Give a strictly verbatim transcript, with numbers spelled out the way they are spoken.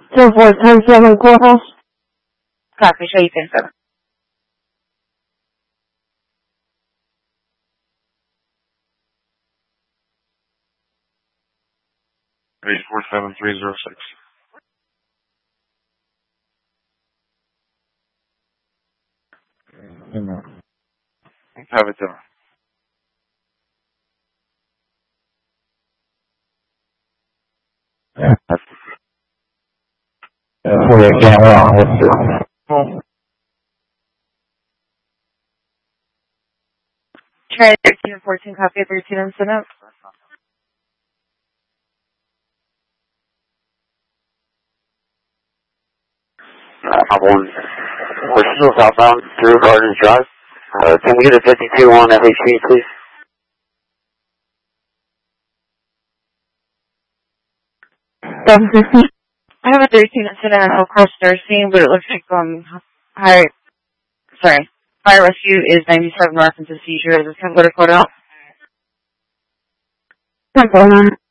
two four ten seven Courthouse. Copy, show you ten seven. eight four seven three zero six. Have it done. Yeah. That's where you can't wrong. Oh. Try thirteen and fourteen, copy thirteen and send out. Uh, one. We're still southbound through Gardens Drive. Uh, can we get a fifty-two on F H P, please? seven fifty. I have a thirteen incident at Cross Nursing, but it looks like um, high, sorry, fire rescue is ninety-seven north into seizure. Is this going to go to Courthouse? ten four nine.